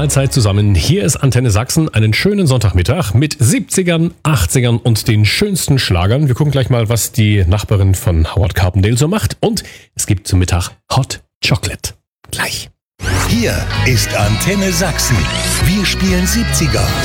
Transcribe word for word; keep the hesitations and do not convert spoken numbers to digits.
Mahlzeit zusammen. Hier ist Antenne Sachsen. Einen schönen Sonntagmittag mit siebzigern, achtzigern und den schönsten Schlagern. Wir gucken gleich mal, was die Nachbarin von Howard Carpendale so macht. Und es gibt zum Mittag Hot Chocolate. Gleich. Hier ist Antenne Sachsen. Wir spielen siebziger,